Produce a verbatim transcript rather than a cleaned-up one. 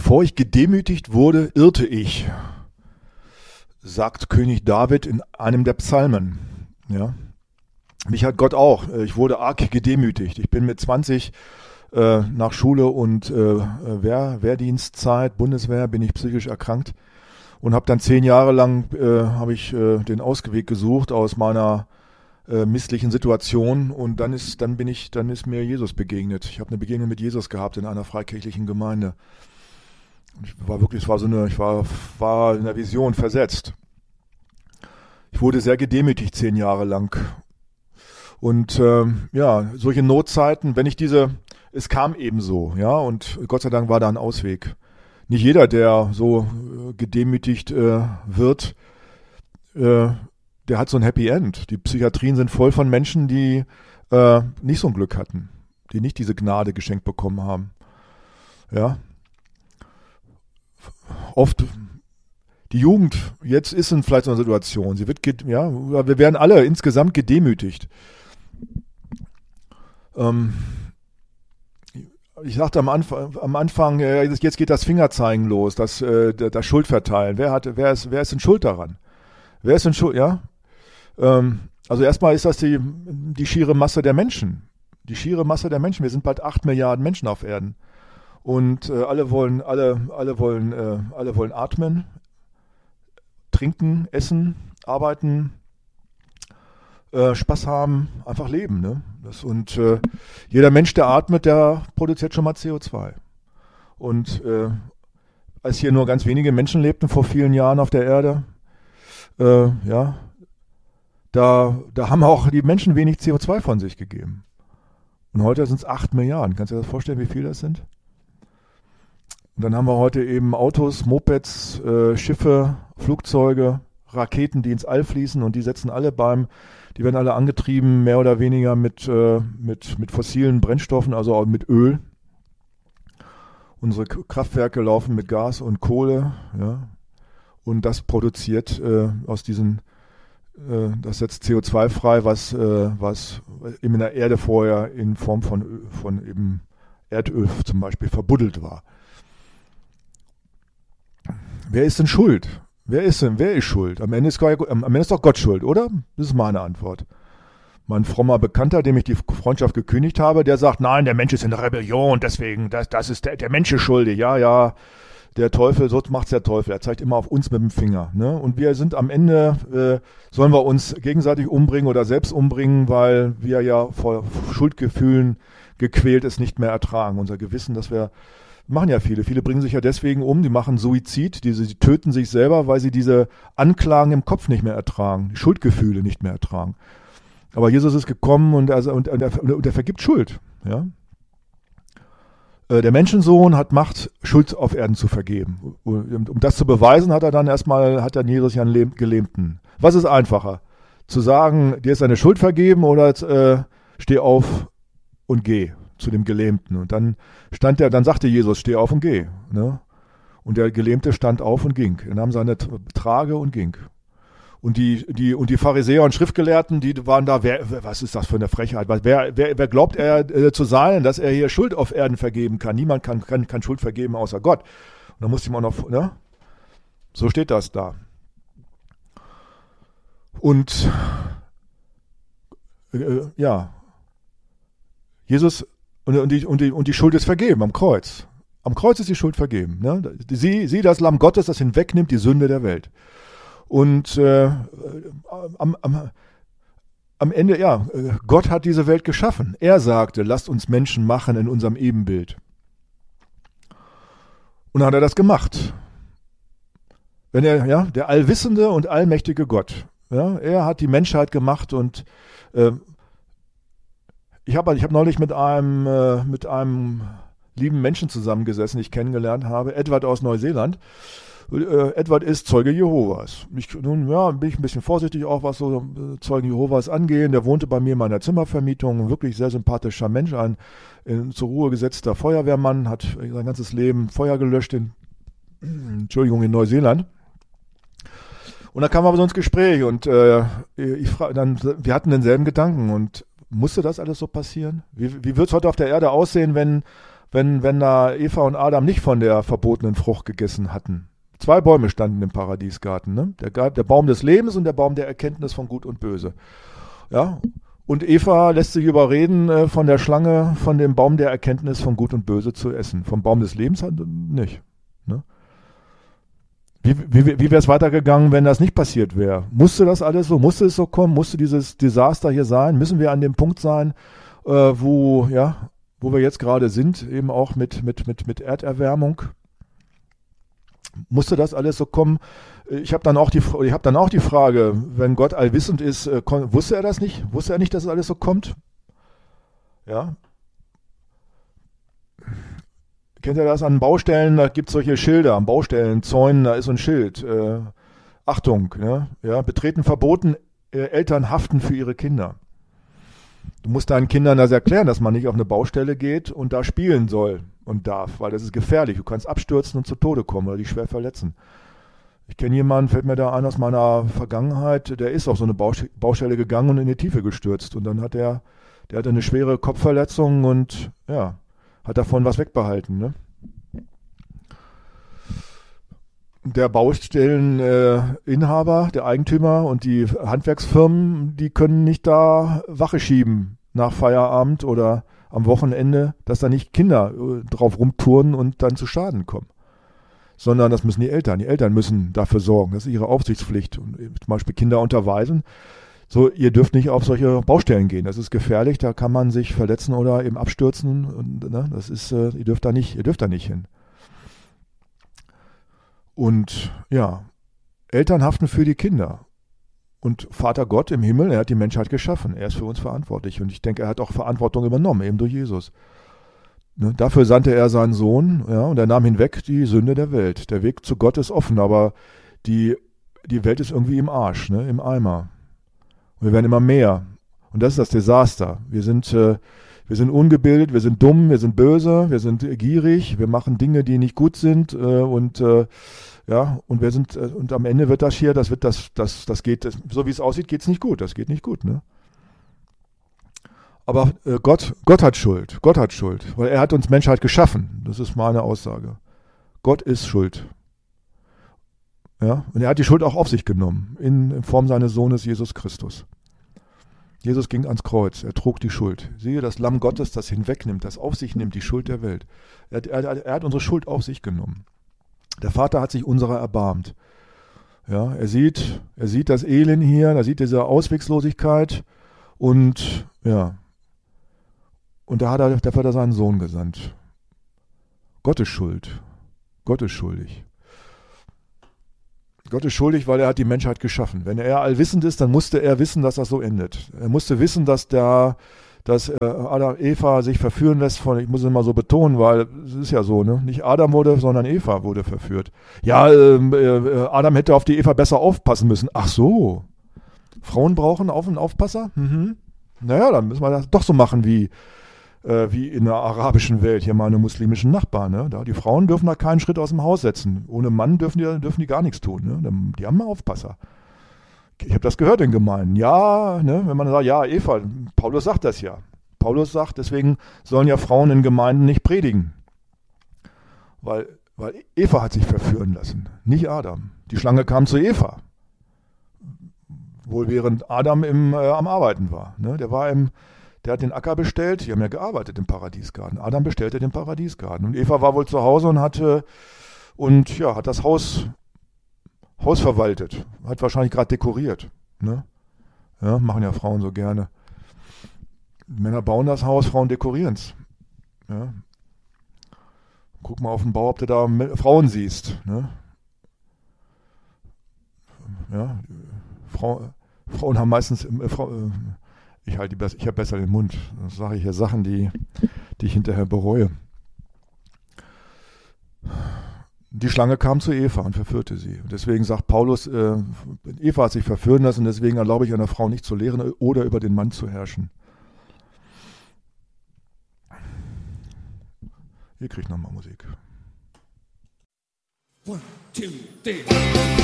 Bevor ich gedemütigt wurde, irrte ich, sagt König David in einem der Psalmen. Ja. Mich hat Gott auch. Ich wurde arg gedemütigt. Ich bin mit zwanzig äh, nach Schule und äh, Wehr, Wehrdienstzeit, Bundeswehr, bin ich psychisch erkrankt und habe dann zehn Jahre lang äh, habe ich äh, den Ausweg gesucht aus meiner äh, misslichen Situation und dann ist dann bin ich dann ist mir Jesus begegnet. Ich habe eine Begegnung mit Jesus gehabt in einer freikirchlichen Gemeinde. Ich war wirklich, es war so eine, ich war war in der Vision versetzt. Ich wurde sehr gedemütigt zehn Jahre lang. Und ähm, ja, solche Notzeiten, wenn ich diese, es kam eben so, ja, und Gott sei Dank war da ein Ausweg. Nicht jeder, der so äh, gedemütigt äh, wird, äh, der hat so ein Happy End. Die Psychiatrien sind voll von Menschen, die äh, nicht so ein Glück hatten, die nicht diese Gnade geschenkt bekommen haben. Ja. Oft die Jugend jetzt ist in vielleicht so einer Situation, sie wird, ja, wir werden alle insgesamt gedemütigt. Ähm, ich sagte am Anfang, am Anfang äh, jetzt geht das Fingerzeigen los, das, äh, das Schuldverteilen. Wer hat, wer ist, wer ist denn schuld daran? Wer ist denn schuld, ja? Ähm, also erstmal ist das die, die schiere Masse der Menschen. Die schiere Masse der Menschen. Wir sind bald acht Milliarden Menschen auf Erden. Und äh, alle wollen, alle, alle wollen, äh, alle wollen atmen, trinken, essen, arbeiten, äh, Spaß haben, einfach leben. Ne? Das, und äh, jeder Mensch, der atmet, der produziert schon mal C O zwei. Und äh, als hier nur ganz wenige Menschen lebten vor vielen Jahren auf der Erde, äh, ja, da, da haben auch die Menschen wenig C O zwei von sich gegeben. Und heute sind es acht Milliarden. Kannst du dir das vorstellen, wie viel das sind? Und dann haben wir heute eben Autos, Mopeds, äh, Schiffe, Flugzeuge, Raketen, die ins All fließen und die setzen alle beim, die werden alle angetrieben, mehr oder weniger mit, äh, mit, mit fossilen Brennstoffen, also auch mit Öl. Unsere Kraftwerke laufen mit Gas und Kohle, ja. Und das produziert äh, aus diesen, äh, das setzt C O zwei frei, was, äh, was eben in der Erde vorher in Form von, von eben Erdöl zum Beispiel verbuddelt war. Wer ist denn schuld? Wer ist denn, wer ist schuld? Am Ende ist, am Ende ist doch Gott schuld, oder? Das ist meine Antwort. Mein frommer Bekannter, dem ich die Freundschaft gekündigt habe, der sagt, nein, der Mensch ist in der Rebellion, deswegen, das, das ist der, der Mensch ist schuldig. Ja, ja, der Teufel, so macht's der Teufel. Er zeigt immer auf uns mit dem Finger. Ne? Und wir sind am Ende, äh, sollen wir uns gegenseitig umbringen oder selbst umbringen, weil wir ja vor Schuldgefühlen gequält es nicht mehr ertragen. Unser Gewissen, dass wir machen ja viele. Viele bringen sich ja deswegen um, die machen Suizid, die, die töten sich selber, weil sie diese Anklagen im Kopf nicht mehr ertragen, die Schuldgefühle nicht mehr ertragen. Aber Jesus ist gekommen und er, und, und er, und er vergibt Schuld. Ja? Der Menschensohn hat Macht, Schuld auf Erden zu vergeben. Und um das zu beweisen, hat er dann erstmal, hat dann Jesus ja einen Gelähmten. Was ist einfacher? Zu sagen, dir ist deine Schuld vergeben oder äh, steh auf und geh zu dem Gelähmten. Und dann stand der, dann sagte Jesus, steh auf und geh. Ne? Und der Gelähmte stand auf und ging. Er nahm seine Trage und ging. Und die, die, und die Pharisäer und Schriftgelehrten, die waren da, wer, was ist das für eine Frechheit? Wer, wer, wer glaubt er äh, zu sein, dass er hier Schuld auf Erden vergeben kann? Niemand kann, kann, kann Schuld vergeben außer Gott. Und da musste ich mal noch, ne? So steht das da. Und, äh, ja. Jesus, Und, und, die, und, die, und die Schuld ist vergeben am Kreuz. Am Kreuz ist die Schuld vergeben. Ne? Sie, sie, das Lamm Gottes, das hinwegnimmt die Sünde der Welt. Und äh, am, am, am Ende, ja, Gott hat diese Welt geschaffen. Er sagte, lasst uns Menschen machen in unserem Ebenbild. Und dann hat er das gemacht. Wenn er, ja, der allwissende und allmächtige Gott, ja, er hat die Menschheit gemacht und äh, Ich habe ich hab neulich mit einem, äh, mit einem lieben Menschen zusammengesessen, den ich kennengelernt habe, Edward aus Neuseeland. Äh, Edward ist Zeuge Jehovas. Ich, nun ja, bin ich ein bisschen vorsichtig auch, was so äh, Zeugen Jehovas angeht. Der wohnte bei mir in meiner Zimmervermietung, ein wirklich sehr sympathischer Mensch, ein in, zur Ruhe gesetzter Feuerwehrmann, hat sein ganzes Leben Feuer gelöscht in, Entschuldigung, in Neuseeland. Und dann kam aber so ins Gespräch und äh, ich frag, dann, wir hatten denselben Gedanken und musste das alles so passieren? Wie, wie wird es heute auf der Erde aussehen, wenn, wenn, wenn da Eva und Adam nicht von der verbotenen Frucht gegessen hatten. Zwei Bäume standen im Paradiesgarten, ne? Der, der Baum des Lebens und der Baum der Erkenntnis von Gut und Böse. Ja? Und Eva lässt sich überreden, äh, von der Schlange, von dem Baum der Erkenntnis von Gut und Böse zu essen. Vom Baum des Lebens nicht. Ne? Wie, wie, wie wäre es weitergegangen, wenn das nicht passiert wäre? Musste das alles so? Musste es so kommen? Musste dieses Desaster hier sein? Müssen wir an dem Punkt sein, äh, wo, ja, wo wir jetzt gerade sind, eben auch mit, mit, mit, mit Erderwärmung? Musste das alles so kommen? Ich habe dann auch die, ich habe dann auch die Frage, wenn Gott allwissend ist, äh, kon, wusste er das nicht? Wusste er nicht, dass es alles so kommt? Ja. Kennt ihr das an Baustellen? Da gibt es solche Schilder, an Baustellenzäunen, da ist so ein Schild. Äh, Achtung, ja, ja, betreten verboten, äh, Eltern haften für ihre Kinder. Du musst deinen Kindern das erklären, dass man nicht auf eine Baustelle geht und da spielen soll und darf, weil das ist gefährlich. Du kannst abstürzen und zu Tode kommen oder dich schwer verletzen. Ich kenne jemanden, fällt mir da ein aus meiner Vergangenheit, der ist auf so eine Baustelle gegangen und in die Tiefe gestürzt. Und dann hat er, der hatte eine schwere Kopfverletzung und ja, hat davon was wegbehalten. Ne? Der Baustelleninhaber, äh, der Eigentümer und die Handwerksfirmen, die können nicht da Wache schieben nach Feierabend oder am Wochenende, dass da nicht Kinder äh, drauf rumturnen und dann zu Schaden kommen. Sondern das müssen die Eltern. Die Eltern müssen dafür sorgen. Das ist ihre Aufsichtspflicht. Und zum Beispiel Kinder unterweisen. So, ihr dürft nicht auf solche Baustellen gehen. Das ist gefährlich. Da kann man sich verletzen oder eben abstürzen. Und, ne, das ist, äh, ihr dürft da nicht, ihr dürft da nicht hin. Und ja, Eltern haften für die Kinder. Und Vater Gott im Himmel, er hat die Menschheit geschaffen. Er ist für uns verantwortlich. Und ich denke, er hat auch Verantwortung übernommen, eben durch Jesus. Ne, dafür sandte er seinen Sohn, ja, und er nahm hinweg die Sünde der Welt. Der Weg zu Gott ist offen, aber die, die Welt ist irgendwie im Arsch, ne, im Eimer. Und wir werden immer mehr. Und das ist das Desaster. Wir sind, äh, wir sind ungebildet, wir sind dumm, wir sind böse, wir sind gierig, wir machen Dinge, die nicht gut sind, äh, und äh, ja, und wir sind, äh, und am Ende wird das hier, das wird das, das, das geht, das, so wie es aussieht, geht es nicht gut. Das geht nicht gut, ne? Aber äh, Gott, Gott hat Schuld. Gott hat Schuld. Weil er hat uns Menschheit geschaffen. Das ist meine Aussage. Gott ist schuld. Ja? Und er hat die Schuld auch auf sich genommen. In, in Form seines Sohnes Jesus Christus. Jesus ging ans Kreuz. Er trug die Schuld. Siehe, das Lamm Gottes, das hinwegnimmt, das auf sich nimmt, die Schuld der Welt. Er, er, er hat unsere Schuld auf sich genommen. Der Vater hat sich unserer erbarmt. Ja? Er sieht, er sieht das Elend hier, er sieht diese Ausweglosigkeit und ja, Und da hat er, dafür hat er seinen Sohn gesandt. Gott ist schuld. Gott ist schuldig. Gott ist schuldig, weil er hat die Menschheit geschaffen. Wenn er allwissend ist, dann musste er wissen, dass das so endet. Er musste wissen, dass der, dass äh, Adam, Eva sich verführen lässt von, ich muss es mal so betonen, weil es ist ja so, ne? Nicht Adam wurde, sondern Eva wurde verführt. Ja, äh, äh, Adam hätte auf die Eva besser aufpassen müssen. Ach so. Frauen brauchen Auf- und Aufpasser? Mhm. Naja, dann müssen wir das doch so machen wie Äh, wie in der arabischen Welt, hier meine muslimischen Nachbarn. Ne? Da, die Frauen dürfen da keinen Schritt aus dem Haus setzen. Ohne Mann dürfen die, dürfen die gar nichts tun. Ne? Die haben einen Aufpasser. Ich habe das gehört in Gemeinden. Ja, ne? Wenn man sagt, ja, Eva, Paulus sagt das ja. Paulus sagt, deswegen sollen ja Frauen in Gemeinden nicht predigen. Weil, weil Eva hat sich verführen lassen, nicht Adam. Die Schlange kam zu Eva. Wohl während Adam im, äh, am Arbeiten war. Ne? Der war im Der hat den Acker bestellt, die haben ja gearbeitet im Paradiesgarten. Adam bestellte den Paradiesgarten. Und Eva war wohl zu Hause und hatte und ja, hat das Haus, Haus verwaltet. Hat wahrscheinlich gerade dekoriert. Ne? Ja, machen ja Frauen so gerne. Männer bauen das Haus, Frauen dekorieren es. Ja. Guck mal auf den Bau, ob du da Frauen siehst. Ne? Ja, Frau, Frauen haben meistens äh, Frau, äh, Ich, halt die, ich habe besser den Mund. Dann sage ich hier Sachen, die, die ich hinterher bereue. Die Schlange kam zu Eva und verführte sie. Und deswegen sagt Paulus, äh, Eva hat sich verführen lassen, deswegen erlaube ich einer Frau nicht zu lehren oder über den Mann zu herrschen. Ihr kriegt nochmal Musik. One, two, three.